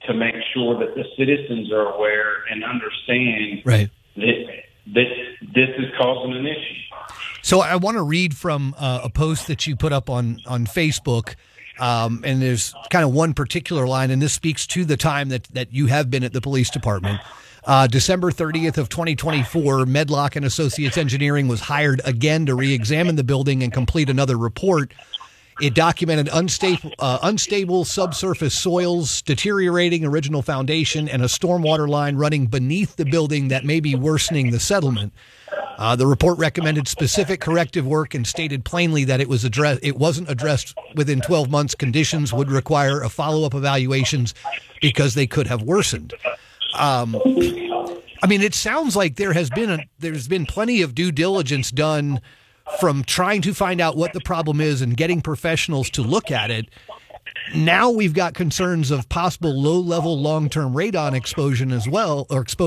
to make sure that the citizens are aware and understand that this is causing an issue. So I want to read from a post that you put up on Facebook, and there's kind of one particular line, and this speaks to the time that you have been at the police department. December 30th of 2024, Medlock and Associates Engineering was hired again to re-examine the building and complete another report. It documented unstable subsurface soils, deteriorating original foundation, and a stormwater line running beneath the building that may be worsening the settlement. The report recommended specific corrective work and stated plainly that it wasn't addressed within 12 months. Conditions would require a follow-up evaluations because they could have worsened. I mean, it sounds like there's been plenty of due diligence done from trying to find out what the problem is and getting professionals to look at it. Now we've got concerns of possible low-level long-term radon exposure as well,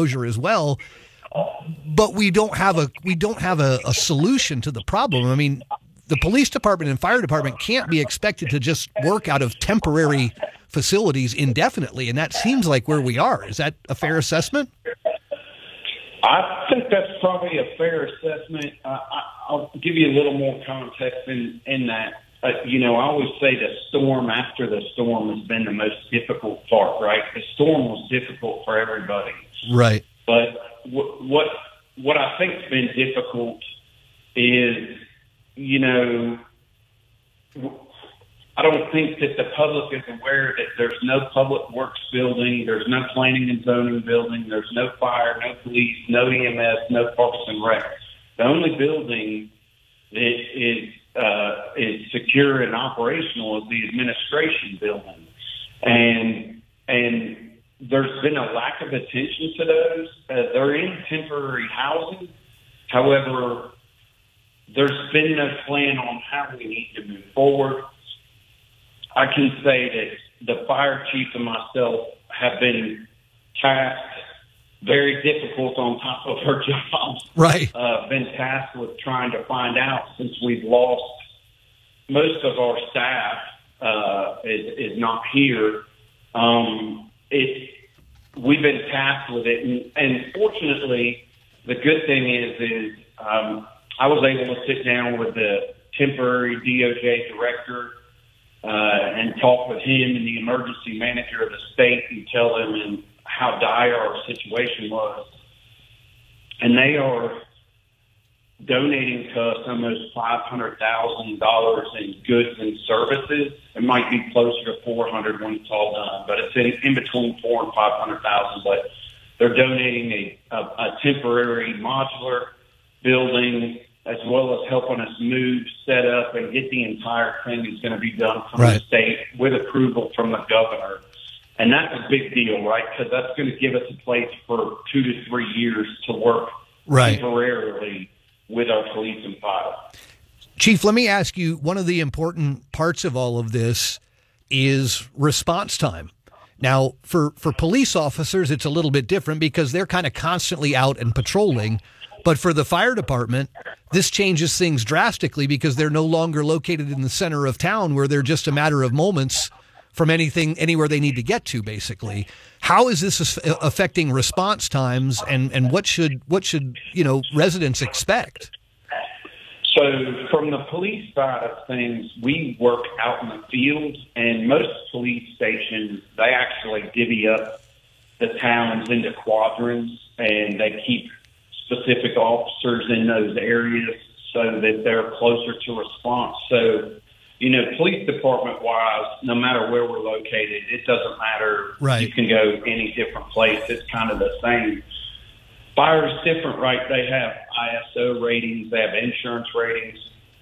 but we don't have a solution to the problem. I mean, the police department and fire department can't be expected to just work out of temporary facilities indefinitely, and that seems like where we are. Is that a fair assessment? I think that's probably a fair assessment. I'll give you a little more context in that. I always say the storm after the storm has been the most difficult part, right? The storm was difficult for everybody. Right. But what I think's been difficult is, I don't think that the public is aware that there's no public works building, there's no planning and zoning building, there's no fire, no police, no EMS, no Parks and Rec. The only building that is secure and operational is the administration building, and there's been a lack of attention to those. They're in temporary housing. However, there's been no plan on how we need to move forward. I can say that the fire chief and myself have been tasked, very difficult on top of our jobs. Right. Been tasked with trying to find out, since we've lost most of our staff is not here. We've been tasked with it, and fortunately, the good thing is I was able to sit down with the temporary DOJ director and talk with him and the emergency manager of the state and tell them how dire our situation was. And they are donating to us almost $500,000 in goods and services. It might be closer to $400,000 when it's all done, but it's in between $400,000 and $500,000. But they're donating a temporary modular building, as well as helping us move, set up, and get the entire thing is going to be done from the state with approval from the governor. And that's a big deal, right? Because that's going to give us a place for 2 to 3 years to work temporarily with our police and fire. Chief, let me ask you, one of the important parts of all of this is response time. Now, for police officers, it's a little bit different because they're kind of constantly out and patrolling. But for the fire department, this changes things drastically because they're no longer located in the center of town where they're just a matter of moments from anywhere they need to get to, basically. How is this affecting response times, and what should residents expect? So from the police side of things, we work out in the field, and most police stations, they actually divvy up the towns into quadrants, and they keep specific officers in those areas so that they're closer to response. So, police department-wise, no matter where we're located, it doesn't matter. Right. You can go any different place. It's kind of the same. Fire is different, right? They have ISO ratings. They have insurance ratings.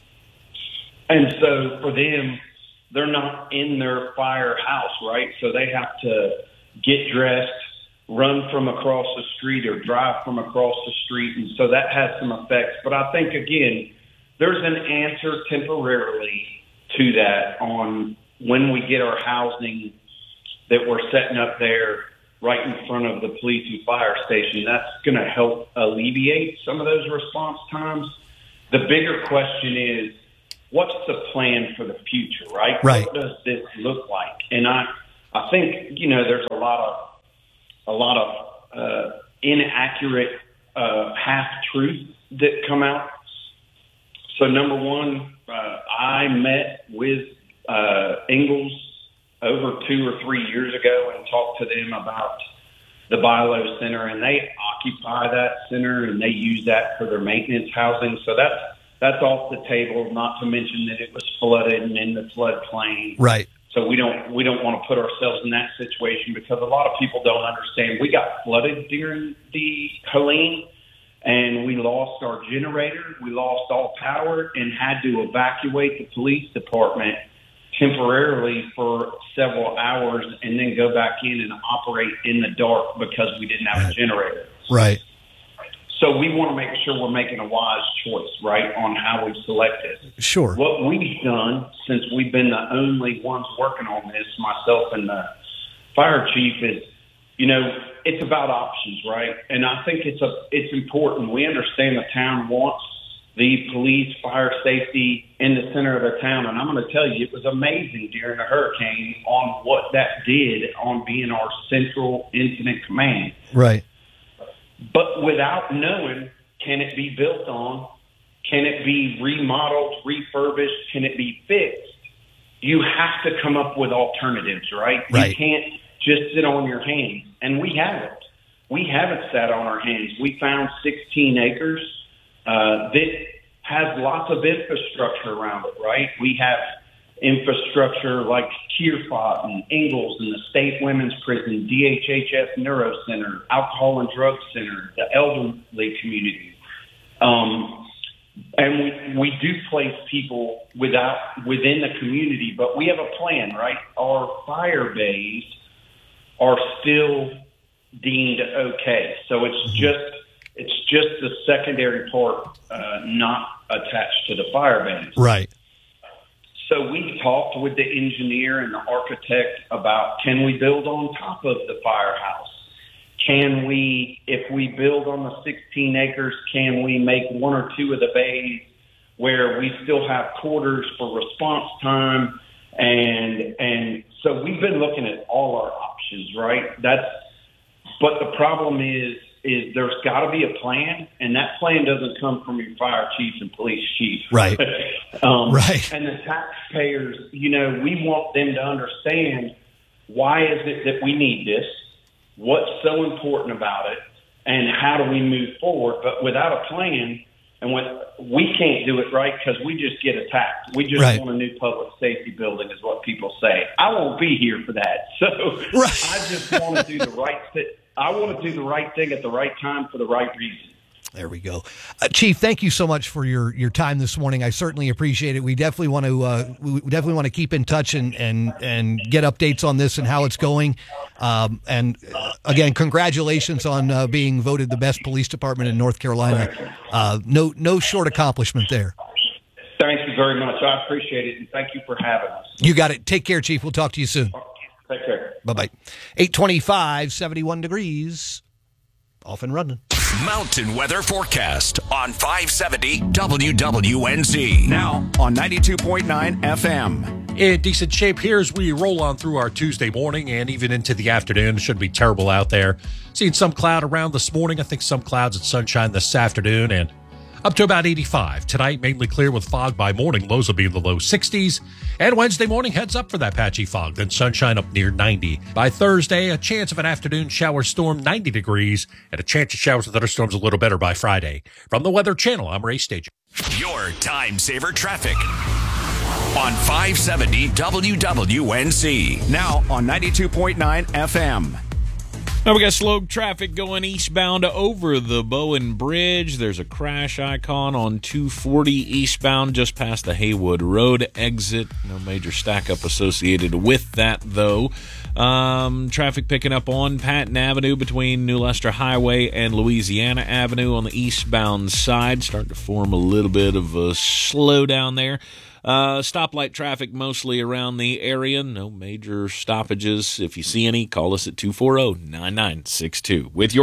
And so for them, they're not in their firehouse, right? So they have to get dressed, run from across the street, or drive from across the street. And so that has some effects. But I think, again, there's an answer temporarily to that on when we get our housing that we're setting up there right in front of the police and fire station. That's going to help alleviate some of those response times. The bigger question is, what's the plan for the future, right? Right. What does this look like? And I think, there's a lot of a lot of inaccurate half-truths that come out. So, number one, I met with Ingalls over 2 or 3 years ago and talked to them about the Bilo Center, and they occupy that center and they use that for their maintenance housing. So that's off the table, not to mention that it was flooded and in the floodplain. Right. So we don't want to put ourselves in that situation because a lot of people don't understand. We got flooded during the Helene, and we lost our generator. We lost all power and had to evacuate the police department temporarily for several hours and then go back in and operate in the dark because we didn't have a generator. Right. So we want to make sure we're making a wise choice, right, on how we select it. Sure. What we've done, since we've been the only ones working on this, myself and the fire chief, is, it's about options, right? And I think it's important. We understand the town wants the police, fire safety in the center of the town. And I'm going to tell you, it was amazing during the hurricane on what that did on being our central incident command. Right. But without knowing, can it be built on? Can it be remodeled, refurbished? Can it be fixed? You have to come up with alternatives, right? Right. You can't just sit on your hands. And we haven't. We haven't sat on our hands. We found 16 acres that has lots of infrastructure around it, right? We have infrastructure like Kierfot and Ingalls and the State Women's Prison, DHHS Neuro Center, Alcohol and Drug Center, the elderly community. And we do place people within the community, but we have a plan, right? Our fire bays are still deemed okay. So it's just the secondary part not attached to the fire bays. Right. So we talked with the engineer and the architect about, can we build on top of the firehouse? Can we, if we build on the 16 acres, can we make 1 or 2 of the bays where we still have quarters for response time? And so we've been looking at all our options, right? But the problem is there's got to be a plan, and that plan doesn't come from your fire chief and police chief. Right. Right. And the taxpayers, we want them to understand, why is it that we need this? What's so important about it? And how do we move forward? But without a plan, and we can't do it right because we just get attacked. We just want a new public safety building is what people say. I won't be here for that. So I just want to do the right thing. I want to do the right thing at the right time for the right reason. There we go. Chief, thank you so much for your time this morning. I certainly appreciate it. We definitely want to keep in touch and get updates on this and how it's going. And again, congratulations on being voted the best police department in North Carolina. No short accomplishment there. Thank you very much. I appreciate it, and thank you for having us. You got it. Take care, Chief. We'll talk to you soon. Take care. Bye-bye. 825, 71 degrees. Off and running. Mountain weather forecast on 570 WWNZ. Now on 92.9 FM. In decent shape here as we roll on through our Tuesday morning and even into the afternoon. It shouldn't be terrible out there. Seeing some cloud around this morning. I think some clouds and sunshine this afternoon, and up to about 85. Tonight, mainly clear with fog by morning. Lows will be in the low 60s. And Wednesday morning, heads up for that patchy fog. Then sunshine up near 90. By Thursday, a chance of an afternoon shower storm, 90 degrees. And a chance of showers with thunderstorms a little better by Friday. From the Weather Channel, I'm Ray Stage. Your time saver traffic on 570 WWNZ. Now on 92.9 FM. Now we got slow traffic going eastbound over the Bowen Bridge. There's a crash icon on 240 eastbound just past the Haywood Road exit. No major stack up associated with that, though. Traffic picking up on Patton Avenue between New Leicester Highway and Louisiana Avenue on the eastbound side. Starting to form a little bit of a slowdown there. Stoplight traffic mostly around the area. No major stoppages. If you see any, call us at 240-9962. With your time.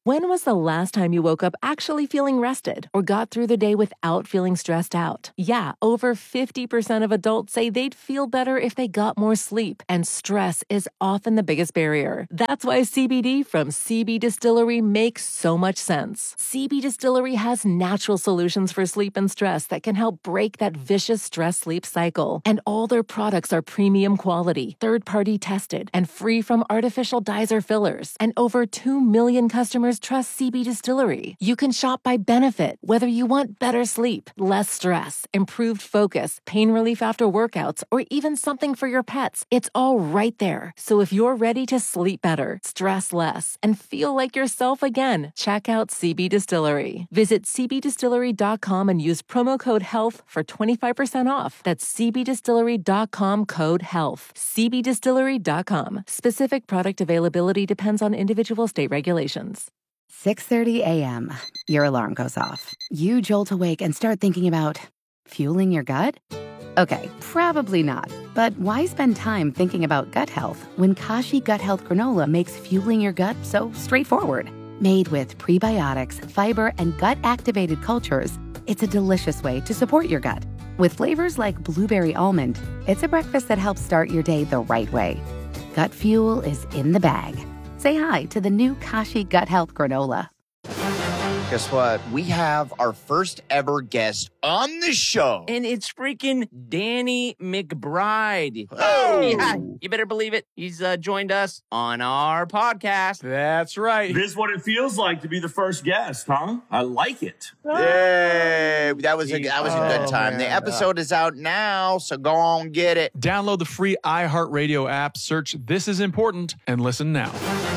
When was the last time you woke up actually feeling rested or got through the day without feeling stressed out? Yeah, over 50% of adults say they'd feel better if they got more sleep, and stress is often the biggest barrier. That's why CBD from CB Distillery makes so much sense. CB Distillery has natural solutions for sleep and stress that can help break that vicious stress-sleep cycle. And all their products are premium quality, third-party tested, and free from artificial dyes or fillers. And over 2 million customers trust CB Distillery. You can shop by benefit, whether you want better sleep, less stress, improved focus, pain relief after workouts, or even something for your pets. It's all right there. So if you're ready to sleep better, stress less, and feel like yourself again, check out CB Distillery. Visit cbdistillery.com and use promo code HEALTH for 25% off. That's cbdistillery.com, code HEALTH. cbdistillery.com. Specific product availability depends on individual state regulations. 6:30 a.m. Your alarm goes off. You jolt awake and start thinking about fueling your gut? Okay, probably not. But why spend time thinking about gut health when Kashi Gut Health Granola makes fueling your gut so straightforward? Made with prebiotics, fiber, and gut-activated cultures, it's a delicious way to support your gut. With flavors like blueberry almond, it's a breakfast that helps start your day the right way. Gut fuel is in the bag. Say hi to the new Kashi Gut Health Granola. Guess what? We have our first ever guest on the show. And it's freaking Danny McBride. Oh! Yeah, you better believe it. He's joined us on our podcast. That's right. This is what it feels like to be the first guest, huh? I like it. Yay! That was a good time. The episode is out now, so go on, get it. Download the free iHeartRadio app, search This Is Important, and listen now.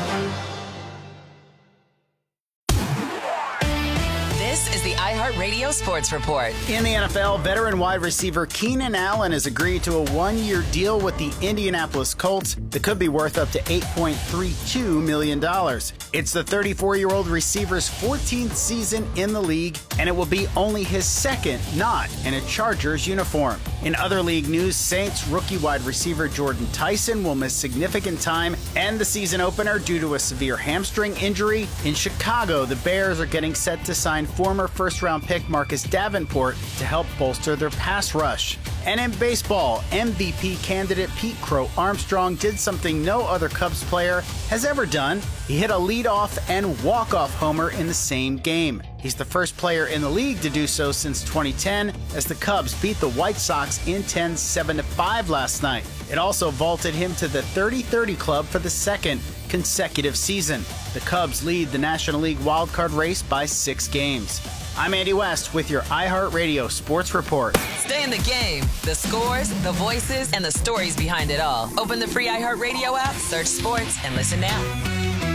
This is the iHeartRadio Sports Report. In the NFL, veteran wide receiver Keenan Allen has agreed to a one-year deal with the Indianapolis Colts that could be worth up to $8.32 million. It's the 34-year-old receiver's 14th season in the league, and it will be only his second not in a Chargers uniform. In other league news, Saints rookie wide receiver Jordan Tyson will miss significant time and the season opener due to a severe hamstring injury. In Chicago, the Bears are getting set to sign former first-round pick Marcus Davenport to help bolster their pass rush. And in baseball, MVP candidate Pete Crow Armstrong did something no other Cubs player has ever done. He hit a leadoff and walk-off homer in the same game. He's the first player in the league to do so since 2010, as the Cubs beat the White Sox in 10 7-5 last night. It also vaulted him to the 30-30 club for the second consecutive season. The Cubs lead the National League wildcard race by 6 games. I'm Andy West with your iHeartRadio Sports Report. Stay in the game. The scores, the voices, and the stories behind it all. Open the free iHeartRadio app, search sports, and listen now.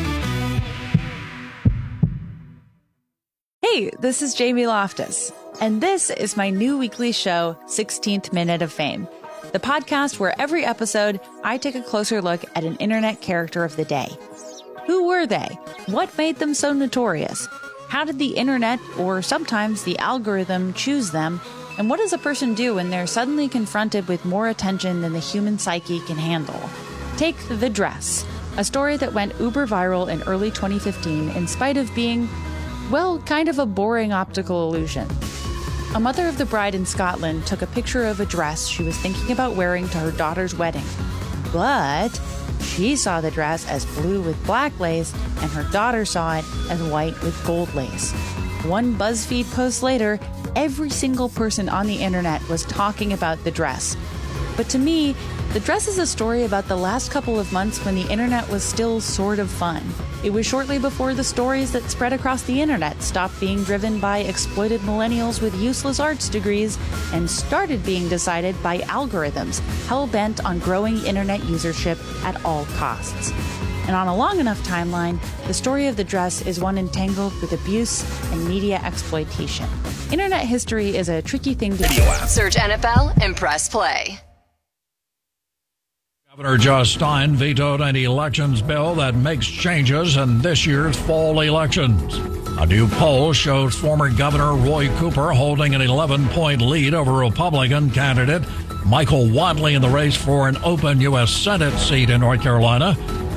Hey, this is Jamie Loftus, and this is my new weekly show, 16th Minute of Fame, the podcast where every episode I take a closer look at an internet character of the day. Who were they? What made them so notorious? How did the internet, or sometimes the algorithm, choose them? And what does a person do when they're suddenly confronted with more attention than the human psyche can handle? Take The Dress, a story that went uber viral in early 2015 in spite of being, well, kind of a boring optical illusion. A mother of the bride in Scotland took a picture of a dress she was thinking about wearing to her daughter's wedding. But she saw the dress as blue with black lace, and her daughter saw it as white with gold lace. One BuzzFeed post later, every single person on the internet was talking about the dress. But to me, the dress is a story about the last couple of months when the internet was still sort of fun. It was shortly before the stories that spread across the internet stopped being driven by exploited millennials with useless arts degrees and started being decided by algorithms hell-bent on growing internet usership at all costs. And on a long enough timeline, the story of the dress is one entangled with abuse and media exploitation. Internet history is a tricky thing to do. Search NFL and press play. Governor Josh Stein vetoed an elections bill that makes changes in this year's fall elections. A new poll shows former Governor Roy Cooper holding an 11-point lead over Republican candidate Michael Whatley in the race for an open U.S. Senate seat in North Carolina.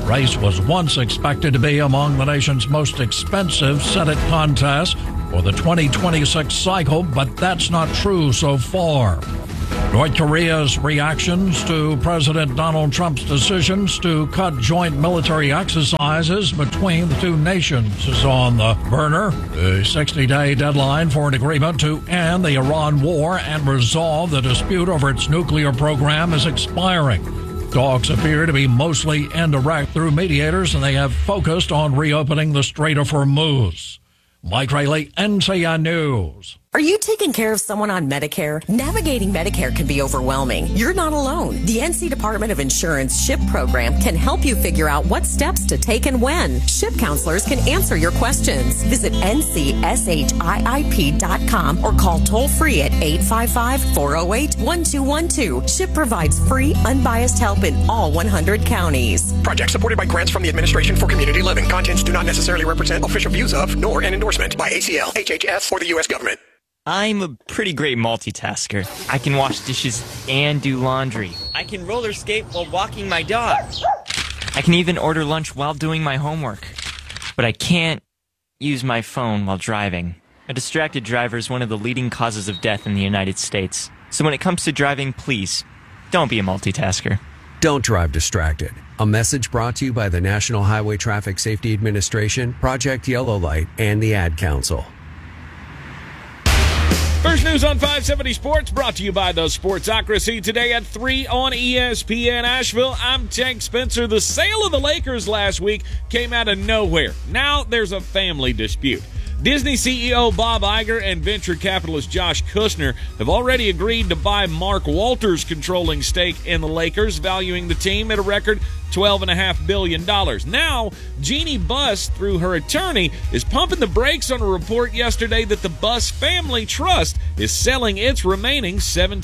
race was once expected to be among the nation's most expensive Senate contests for the 2026 cycle, but that's not true so far. North Korea's reactions to President Donald Trump's decisions to cut joint military exercises between the two nations is on the burner. The 60-day deadline for an agreement to end the Iran war and resolve the dispute over its nuclear program is expiring. Talks appear to be mostly indirect through mediators, and they have focused on reopening the Strait of Hormuz. Mike Rayleigh, NCN News. Are you taking care of someone on Medicare? Navigating Medicare can be overwhelming. You're not alone. The NC Department of Insurance SHIP program can help you figure out what steps to take and when. SHIP counselors can answer your questions. Visit ncshiip.com or call toll-free at 855-408-1212. SHIP provides free, unbiased help in all 100 counties. Project supported by grants from the Administration for Community Living. Contents do not necessarily represent official views of, nor an endorsement by ACL, HHS, or the U.S. government. I'm a pretty great multitasker. I can wash dishes and do laundry. I can roller skate while walking my dog. I can even order lunch while doing my homework. But I can't use my phone while driving. A distracted driver is one of the leading causes of death in the United States. So when it comes to driving, please, don't be a multitasker. Don't drive distracted. A message brought to you by the National Highway Traffic Safety Administration, Project Yellow Light, and the Ad Council. First News on 570 Sports, brought to you by the Sportsocracy. Today at 3 on ESPN Asheville, I'm Tank Spencer. The sale of the Lakers last week came out of nowhere. Now there's a family dispute. Disney CEO Bob Iger and venture capitalist Josh Kushner have already agreed to buy Mark Walters' controlling stake in the Lakers, valuing the team at a record $12.5 billion. Now, Jeannie Buss, through her attorney, is pumping the brakes on a report yesterday that the Buss Family Trust is selling its remaining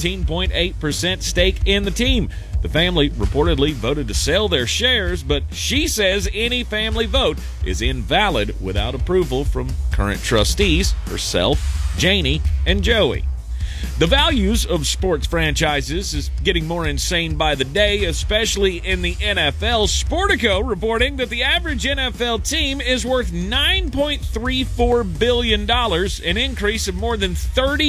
17.8% stake in the team. The family reportedly voted to sell their shares, but she says any family vote is invalid without approval from current trustees, herself, Janie, and Joey. The values of sports franchises is getting more insane by the day, especially in the NFL. Sportico reporting that the average NFL team is worth $9.34 billion, an increase of more than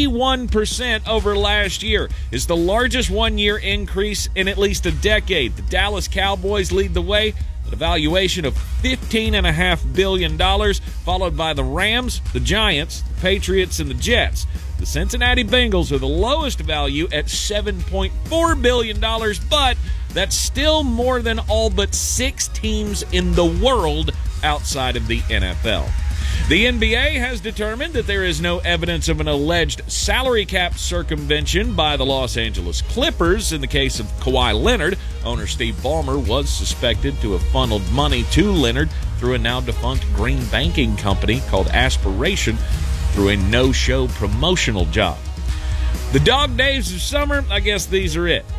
31% over last year. It's the largest one-year increase in at least a decade. The Dallas Cowboys lead the way at a valuation of $15.5 billion, followed by the Rams, the Giants, the Patriots, and the Jets. The Cincinnati Bengals are the lowest value at $7.4 billion, but that's still more than all but 6 teams in the world outside of the NFL. The NBA has determined that there is no evidence of an alleged salary cap circumvention by the Los Angeles Clippers. In the case of Kawhi Leonard, owner Steve Ballmer was suspected to have funneled money to Leonard through a now-defunct green banking company called Aspiration through a no-show promotional job. The dog days of summer, I guess these are it.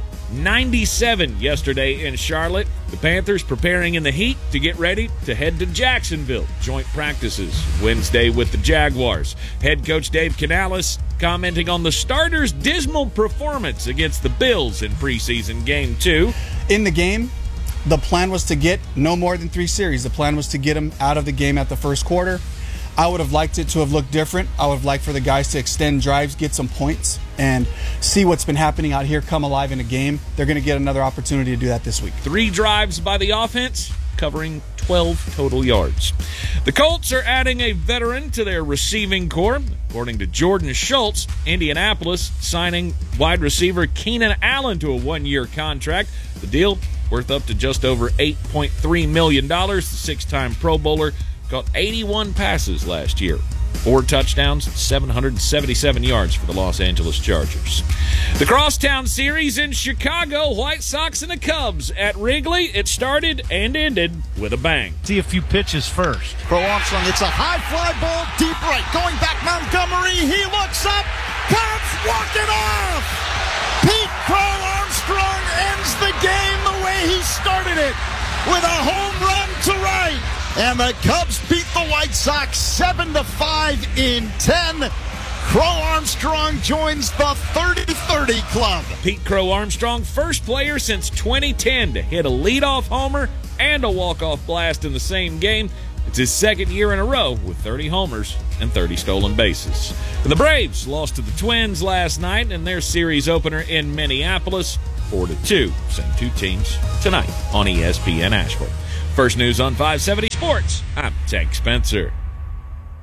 97 yesterday in Charlotte. The Panthers preparing in the heat to get ready to head to Jacksonville. Joint practices Wednesday with the Jaguars. Head coach Dave Canales commenting on the starters' dismal performance against the Bills in preseason Game 2. In the game, the plan was to get no more than 3 series. The plan was to get them out of the game at the first quarter. I would have liked it to have looked different. I would have liked for the guys to extend drives, get some points, and see what's been happening out here come alive in a game. They're going to get another opportunity to do that this week. 3 drives by the offense, covering 12 total yards. The Colts are adding a veteran to their receiving corps. According to Jordan Schultz, Indianapolis signing wide receiver Keenan Allen to a 1-year contract. The deal worth up to just over $8.3 million. The 6-time Pro Bowler caught 81 passes last year, 4 touchdowns, 777 yards for the Los Angeles Chargers. The Crosstown Series in Chicago, White Sox and the Cubs at Wrigley. It started and ended with a bang. See a few pitches first. Crow Armstrong, it's a high fly ball, deep right. Going back, Montgomery, he looks up, Cubs walk it off! Pete Crow Armstrong ends the game the way he started it, with a home run to right. And the Cubs beat the White Sox 7-5 in 10. Crow Armstrong joins the 30-30 club. Pete Crow Armstrong, first player since 2010 to hit a leadoff homer and a walk-off blast in the same game. It's his second year in a row with 30 homers and 30 stolen bases. The Braves lost to the Twins last night in their series opener in Minneapolis, 4-2. Same two teams tonight on ESPN Asheville. First News on 570 Sports. I'm Tank Spencer.